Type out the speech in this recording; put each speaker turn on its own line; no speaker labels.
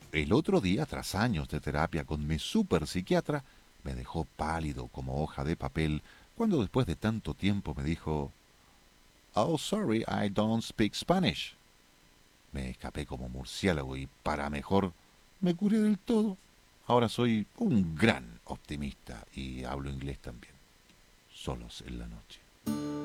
El otro día, tras años de terapia con mi super psiquiatra, me dejó pálido como hoja de papel cuando después de tanto tiempo me dijo, "Oh, sorry, I don't speak Spanish". Me escapé como murciélago y, para mejor, me curé del todo. Ahora soy un gran optimista y hablo inglés también. Solos en la noche.